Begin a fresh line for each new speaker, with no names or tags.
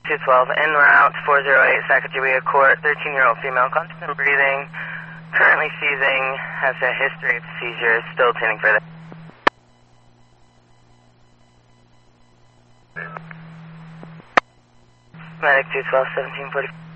212, en route 408, Sacagawea Court, 13-year-old female, constant breathing, currently seizing, has a history of seizures, still attending further. Medic 212, 1740.